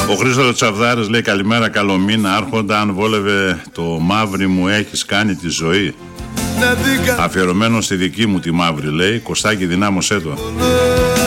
Ο Χρήστος Τσαβδάρης λέει καλημέρα, καλό μήνα άρχοντα, αν βόλευε το μαύρι μου έχεις κάνει τη ζωή. Αφιερωμένο στη δική μου τη μαύρη λέει. Κωστάκι, δυνάμωσέ το.